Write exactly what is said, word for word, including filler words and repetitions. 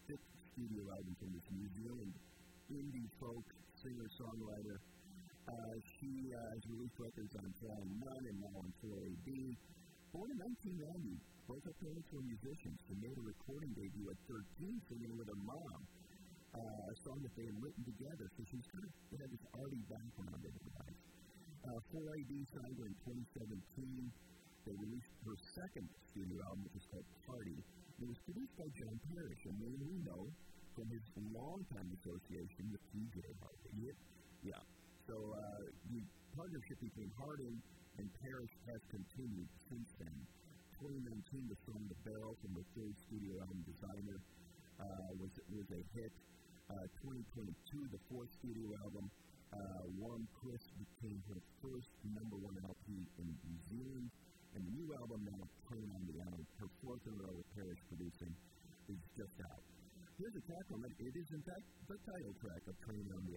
sixth studio album from this New Zealand indie folk singer-songwriter. Uh, she uh, has released records on Plan None and now on four A D. Born in nineteen ninety, both her parents were musicians. She made a recording debut at thirteen, singing with her mom. Uh, a song that they had written together, so she's kind of had this arty background in her life. Uh, four A D signed her in twenty seventeen. They released her second studio album, which is called Party. It was produced by John Parrish, a name we know from his long-time association with P J Harding. Yeah. So uh, the partnership between Harding and Parrish has continued since then. twenty nineteen, the song The Bell from the third studio album, Designer, uh, was, was a hit. Uh, twenty twenty-two, the fourth studio album, uh, Warm Chris, became her first number one L P in New Zealand. And the new album now, Train on the Island, her fourth in a row with Parrish producing, is just out. Here's a track on it. It is, in fact, the title track of Train on the